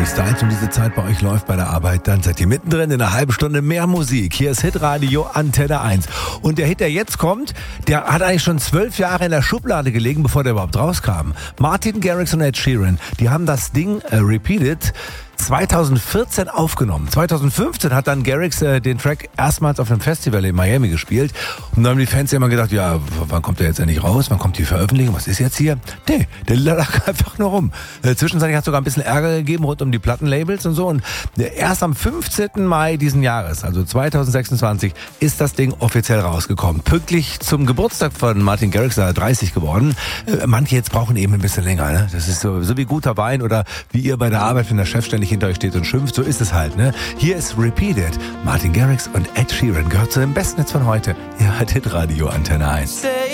Harry Styles um diese Zeit bei euch läuft bei der Arbeit, dann seid ihr mittendrin in einer halben Stunde mehr Musik. Hier ist Hitradio Antenne 1. Und der Hit, der jetzt kommt, der hat eigentlich schon 12 Jahre in der Schublade gelegen, bevor der überhaupt rauskam. Martin Garrix und Ed Sheeran, die haben das Ding Repeated 2014 aufgenommen. 2015 hat dann Garrix den Track erstmals auf einem Festival in Miami gespielt. Und dann haben die Fans ja immer gedacht, ja, wann kommt der jetzt endlich raus? Wann kommt die Veröffentlichung? Was ist jetzt hier? Nee, der lag einfach nur rum. Zwischenzeitlich hat es sogar ein bisschen Ärger gegeben rund um die Plattenlabels und so. Und erst am 15. Mai diesen Jahres, also 2026, ist das Ding offiziell rausgekommen. Pünktlich zum Geburtstag von Martin Garrix, da 30 geworden. Manche jetzt brauchen eben ein bisschen länger. Ne? Das ist so wie guter Wein oder wie ihr bei der Arbeit, wenn der Chef ständig hinter euch steht und schimpft. So ist es halt. Ne? Hier ist Repeated. Martin Garrix und Ed Sheeran gehört zu den besten Hits von heute. Ihr hört Hitradio Antenne 1.